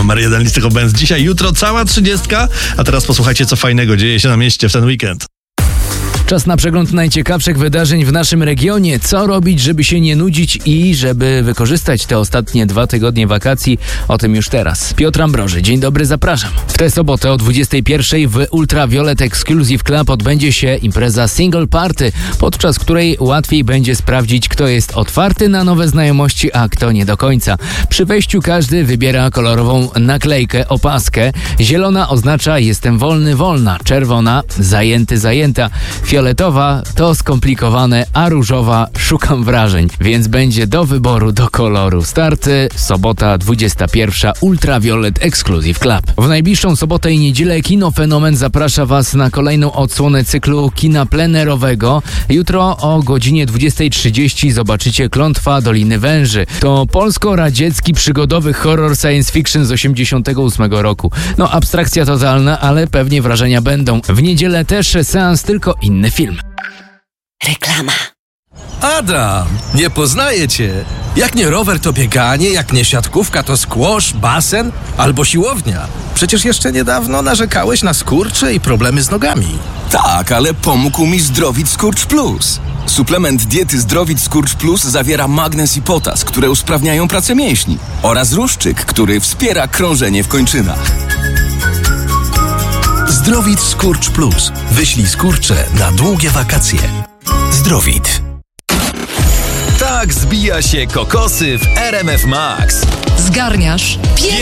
numer 1 listy Hot Dance dzisiaj, jutro cała 30, a teraz posłuchajcie, co fajnego dzieje się na mieście w ten weekend. Czas na przegląd najciekawszych wydarzeń w naszym regionie. Co robić, żeby się nie nudzić i żeby wykorzystać te ostatnie 2 tygodnie wakacji? O tym już teraz. Piotr Ambroży, dzień dobry, zapraszam. W tę sobotę o 21:00 w Ultraviolet Exclusive Club odbędzie się impreza Single Party, podczas której łatwiej będzie sprawdzić, kto jest otwarty na nowe znajomości, a kto nie do końca. Przy wejściu każdy wybiera kolorową naklejkę, opaskę. Zielona oznacza jestem wolny, wolna. Czerwona zajęty, zajęta. Fioletowa to skomplikowane, a różowa szukam wrażeń, więc będzie do wyboru, do koloru. Starty sobota 21:00 Ultraviolet Exclusive Club. W najbliższą sobotę i niedzielę Kino Fenomen zaprasza Was na kolejną odsłonę cyklu kina plenerowego. Jutro o godzinie 20:30 zobaczycie Klątwa Doliny Węży. To polsko-radziecki przygodowy horror science fiction z 1988 roku. No abstrakcja totalna, ale pewnie wrażenia będą. W niedzielę też seans, tylko inny film. Reklama. Adam, nie poznaję cię. Jak nie rower, to bieganie, jak nie siatkówka, to squash, basen albo siłownia. Przecież jeszcze niedawno narzekałeś na skurcze i problemy z nogami. Tak, ale pomógł mi Zdrowit Skurcz Plus. Suplement diety Zdrowit Skurcz Plus zawiera magnez i potas, które usprawniają pracę mięśni, oraz ruszczyk, który wspiera krążenie w kończynach. Zdrowit Skurcz Plus. Wyślij skurcze na długie wakacje. Zdrowit. Tak zbija się kokosy w RMF Max. Zgarniasz